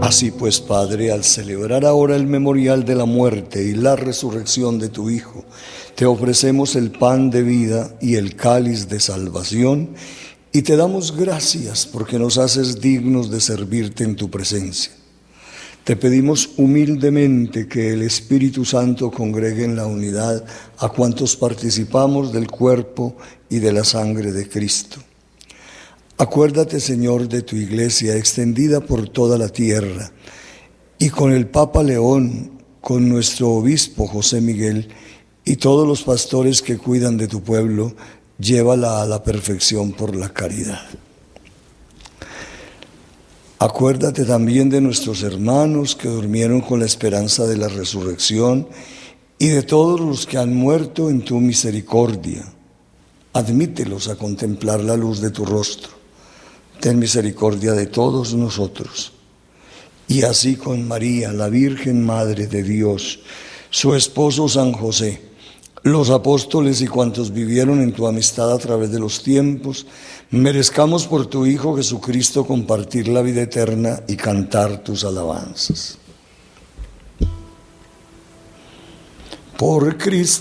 Así pues, Padre, al celebrar ahora el memorial de la muerte y la resurrección de tu Hijo, te ofrecemos el pan de vida y el cáliz de salvación, y te damos gracias porque nos haces dignos de servirte en tu presencia. Te pedimos humildemente que el Espíritu Santo congregue en la unidad a cuantos participamos del cuerpo y de la sangre de Cristo. Acuérdate, Señor, de tu iglesia extendida por toda la tierra, y con el Papa León, con nuestro obispo José Miguel y todos los pastores que cuidan de tu pueblo, llévala a la perfección por la caridad. Acuérdate también de nuestros hermanos que durmieron con la esperanza de la resurrección y de todos los que han muerto en tu misericordia. Admítelos a contemplar la luz de tu rostro. Ten misericordia de todos nosotros. Y así con María, la Virgen Madre de Dios, su esposo San José, los apóstoles y cuantos vivieron en tu amistad a través de los tiempos, merezcamos por tu Hijo Jesucristo compartir la vida eterna y cantar tus alabanzas. Por Cristo.